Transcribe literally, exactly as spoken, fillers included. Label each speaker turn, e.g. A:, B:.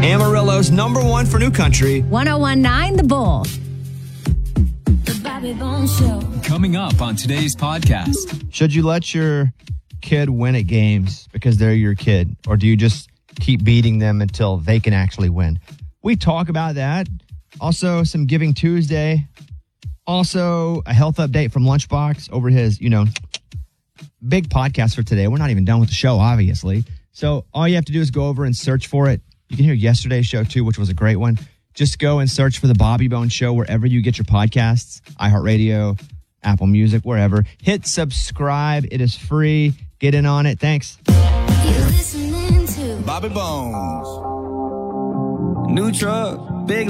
A: Amarillo's number one for new country.
B: one oh one point nine The Bull.
C: The Bobby Bones Show.
D: Coming up on today's podcast.
A: Should you let your kid win at games because they're your kid? Or do you just keep beating them until they can actually win? We talk about that. Also, some Giving Tuesday. Also, a health update from Lunchbox over his, you know, big podcast for today. We're not even done with the show, obviously. So all you have to do is go over and search for it. You can hear yesterday's show, too, which was a great one. Just go and search for The Bobby Bones Show wherever you get your podcasts, iHeartRadio, Apple Music, wherever. Hit subscribe. It is free. Get in on it. Thanks.
C: You're listening to
E: Bobby Bones. New truck.